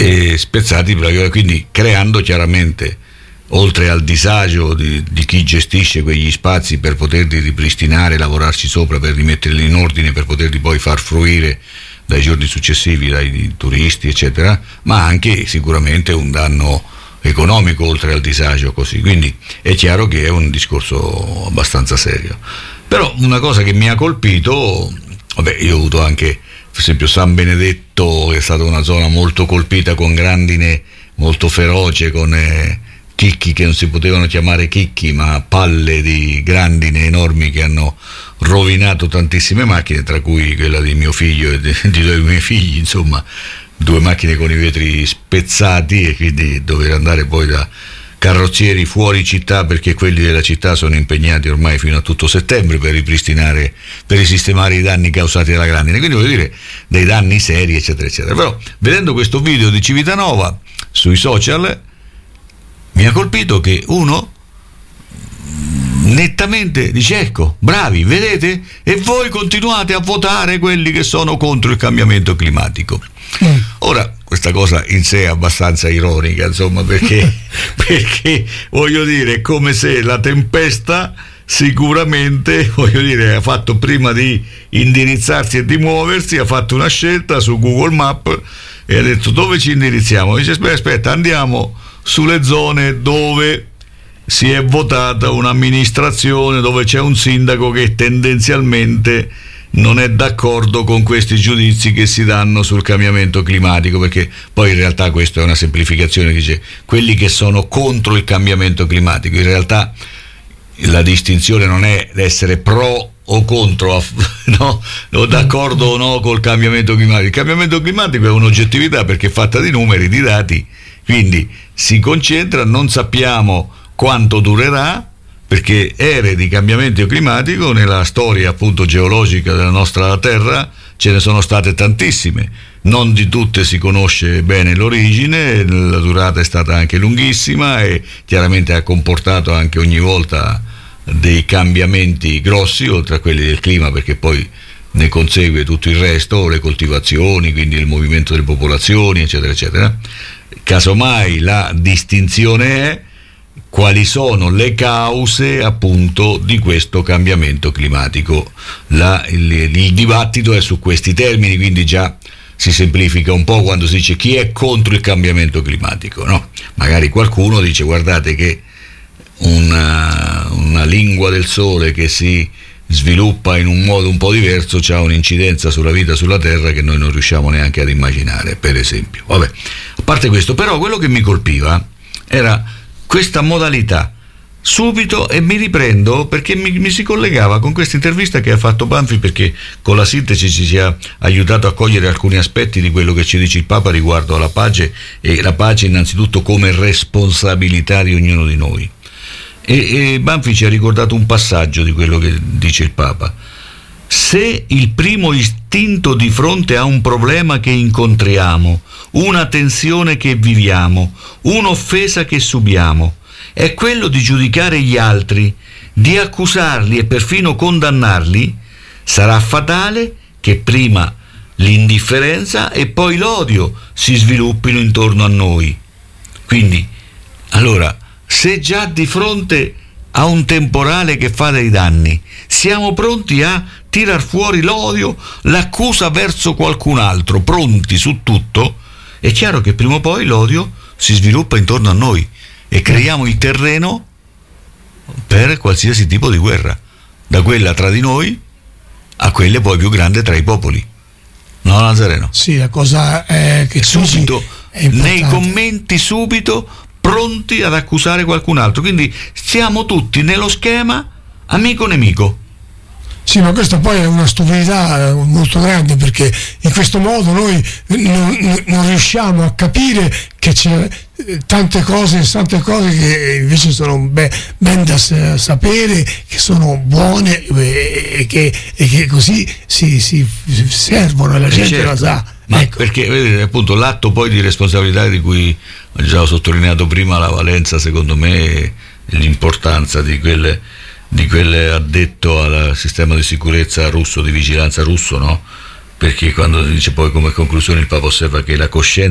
spezzati, quindi creando chiaramente, oltre al disagio di chi gestisce quegli spazi per poterli ripristinare, lavorarci sopra per rimetterli in ordine, per poterli poi far fruire dai giorni successivi dai turisti eccetera, ma anche sicuramente un danno economico oltre al disagio, così. Quindi è chiaro che è un discorso abbastanza serio. Però una cosa che mi ha colpito, io ho avuto anche per esempio San Benedetto, che è stata una zona molto colpita con grandine molto feroce, con chicchi che non si potevano chiamare chicchi ma palle di grandine enormi che hanno rovinato tantissime macchine, tra cui quella di mio figlio e di due miei figli, insomma 2 macchine con i vetri spezzati, e quindi dover andare poi da carrozzieri fuori città, perché quelli della città sono impegnati ormai fino a tutto settembre per risistemare i danni causati dalla grandine, quindi voglio dire dei danni seri eccetera eccetera. Però vedendo questo video di Civitanova sui social mi ha colpito che uno nettamente dice: ecco, bravi, vedete? E voi continuate a votare quelli che sono contro il cambiamento climatico. Ora, questa cosa in sé è abbastanza ironica, insomma, perché voglio dire, è come se la tempesta sicuramente, voglio dire, ha fatto, prima di indirizzarsi e di muoversi, ha fatto una scelta su Google Maps e ha detto: dove ci indirizziamo? Dice: aspetta, andiamo sulle zone dove si è votata un'amministrazione, dove c'è un sindaco che tendenzialmente non è d'accordo con questi giudizi che si danno sul cambiamento climatico, perché poi in realtà questa è una semplificazione, dice quelli che sono contro il cambiamento climatico. In realtà la distinzione non è essere pro o contro, no, o d'accordo o no col cambiamento climatico. Il cambiamento climatico è un'oggettività perché è fatta di numeri, di dati, quindi si concentra, non sappiamo quanto durerà, perché ere di cambiamento climatico nella storia appunto geologica della nostra Terra ce ne sono state tantissime, non di tutte si conosce bene l'origine, la durata è stata anche lunghissima e chiaramente ha comportato anche ogni volta dei cambiamenti grossi, oltre a quelli del clima, perché poi ne consegue tutto il resto, le coltivazioni, quindi il movimento delle popolazioni eccetera eccetera. Casomai la distinzione è quali sono le cause appunto di questo cambiamento climatico. Il dibattito è su questi termini, quindi già si semplifica un po' quando si dice chi è contro il cambiamento climatico, no? Magari qualcuno dice: guardate che una lingua del sole che si sviluppa in un modo un po' diverso ha un'incidenza sulla vita sulla Terra che noi non riusciamo neanche ad immaginare, per esempio. Vabbè, a parte questo, però quello che mi colpiva era questa modalità subito, e mi riprendo perché mi si collegava con questa intervista che ha fatto Banfi, perché con la sintesi ci ha aiutato a cogliere alcuni aspetti di quello che ci dice il Papa riguardo alla pace, e la pace innanzitutto come responsabilità di ognuno di noi. E Banfi ci ha ricordato un passaggio di quello che dice il Papa: se il primo istinto di fronte a un problema che incontriamo, una tensione che viviamo, un'offesa che subiamo, è quello di giudicare gli altri, di accusarli e perfino condannarli, sarà fatale che prima l'indifferenza e poi l'odio si sviluppino intorno a noi. Quindi, allora, se già di fronte a un temporale che fa dei danni siamo pronti a tirar fuori l'odio, l'accusa verso qualcun altro, pronti su tutto, è chiaro che prima o poi l'odio si sviluppa intorno a noi e creiamo il terreno per qualsiasi tipo di guerra, da quella tra di noi a quelle poi più grande tra i popoli. No, Nazareno? Sì, la cosa è che subito, nei commenti subito, pronti ad accusare qualcun altro, quindi siamo tutti nello schema amico-nemico. Sì, ma questa poi è una stupidità molto grande, perché in questo modo noi non riusciamo a capire che c'è tante cose che invece sono ben da sapere, che sono buone e che così si servono e la gente certo. la sa. Ma ecco. Perché vedete, appunto, l'atto poi di responsabilità di cui ho già sottolineato prima la valenza, secondo me, e l'importanza di quelle addetto al sistema di sicurezza russo, di vigilanza russo, no? Perché quando dice poi come conclusione il Papa osserva che la coscienza